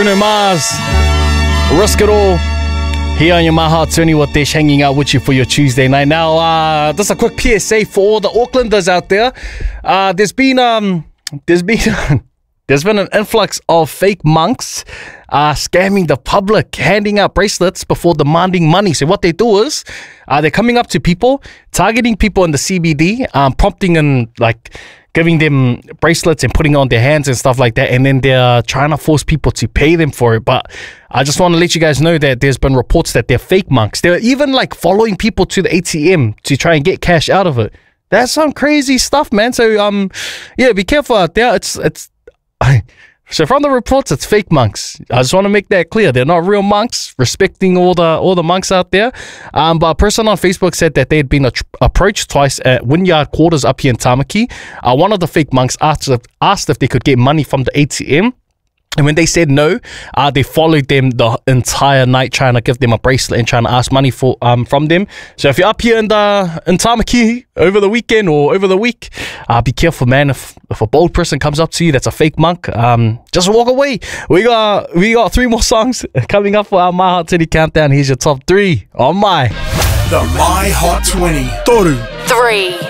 Bruno Mars, Risk It All. Here on your My Heart 20 with Desh, hanging out with you for your Tuesday night. Now, just a quick PSA for all the Aucklanders out there. There's been an influx of fake monks scamming the public, handing out bracelets before demanding money. So what they do is they're coming up to people, targeting people in the CBD, prompting and like giving them bracelets and putting it on their hands and stuff like that, and then they're trying to force people to pay them for it. But I just want to let you guys know that there's been reports that they're fake monks. They're even like following people to the ATM to try and get cash out of it. That's some crazy stuff, man. So yeah, be careful out there. So from the reports, it's fake monks. I just want to make that clear. They're not real monks, respecting all the monks out there. But a person on Facebook said that they had been approached twice at Wynyard Quarters up here in Tamaki. One of the fake monks asked if they could get money from the ATM. And when they said no, they followed them the entire night, trying to give them a bracelet and trying to ask money from them. So if you're up here in Tamaki over the weekend or over the week, be careful, man. If a bold person comes up to you that's a fake monk, just walk away. We got 3 more songs coming up for our My Heart 20 countdown. Here's your top 3 on the My Heart 20. Toru. 3.